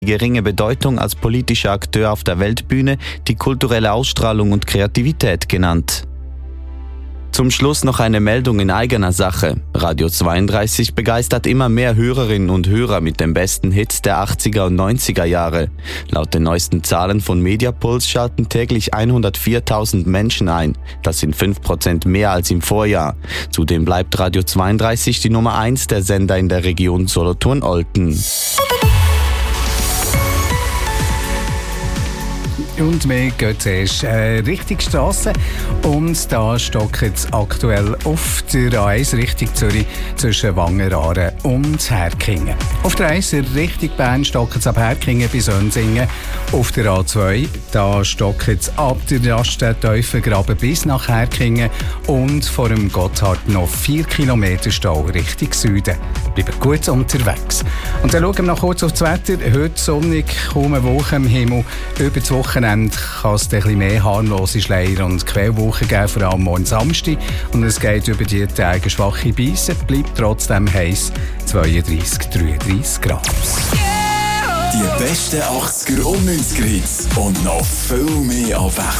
Die geringe Bedeutung als politischer Akteur auf der Weltbühne, die kulturelle Ausstrahlung und Kreativität genannt. Zum Schluss noch eine Meldung in eigener Sache. Radio 32 begeistert immer mehr Hörerinnen und Hörer mit den besten Hits der 80er und 90er Jahre. Laut den neuesten Zahlen von Mediapuls schalten täglich 104.000 Menschen ein. Das sind 5% mehr als im Vorjahr. Zudem bleibt Radio 32 die Nummer 1 der Sender in der Region Solothurn-Olten. Und wir gehen zuerst Richtung Strasse. Und da stockt es aktuell auf der A1 Richtung Zürich zwischen Wangeraaren und Herkingen. Auf der A1 Richtung Bern stockt es ab Herkingen bis Önsingen. Auf der A2 da stockt es ab der Raststätte-Teufengraben bis nach Herkingen. Und vor dem Gotthard noch 4 Kilometer Stau Richtung Süden. Bleiben gut unterwegs. Und dann schauen wir noch kurz auf das Wetter. Heute sonnig, kaum eine Wolke im Himmel. Über das Wochenende kann es ein bisschen mehr harmlose Schleier und Quellwochen geben, vor allem morgen Samstag. Und es geht über die Tage schwache Beise, bleibt trotzdem heiß, 32, 33 Grad. Die besten 80er und 90er Hits und noch viel mehr Abwechslung.